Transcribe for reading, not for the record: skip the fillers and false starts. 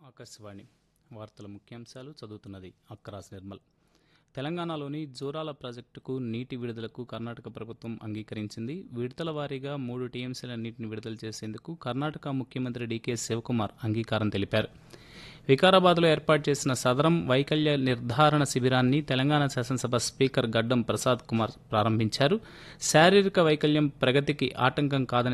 ఆకాశవాణి వార్తల ముఖ్యాంశాలు చదువుతున్నది అక్కరాస్ నిర్మల్. తెలంగాణలోని జోరాల ప్రాజెక్టుకు నీటి విడుదలకు కర్ణాటక ప్రభుత్వం అంగీకరించింది. విడతల వారీగా 3 టీఎంసీల నీటిని విడుదల చేసేందుకు కర్ణాటక ముఖ్యమంత్రి డీకే శివకుమార్ అంగీకారం తెలిపారు. వికారాబాద్లో ఏర్పాటు చేసిన సదరం వైకల్య నిర్ధారణ శిబిరాన్ని తెలంగాణ శాసనసభ స్పీకర్ గడ్డం ప్రసాద్ కుమార్ ప్రారంభించారు. శారీరక వైకల్యం ప్రగతికి ఆటంకం కాదని